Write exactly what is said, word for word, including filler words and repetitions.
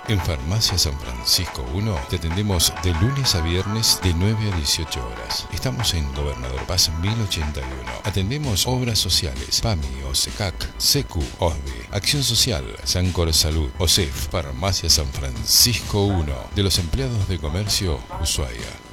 En Farmacia San Francisco uno te atendemos de lunes a viernes de nueve a dieciocho horas. Estamos en Gobernador Paz mil ochenta y uno. Atendemos obras sociales, PAMI, OSECAC, SECU, OSDE, Acción Social, Sancor Salud, OSEF. Farmacia San Francisco uno, de los empleados de comercio Ushuaia.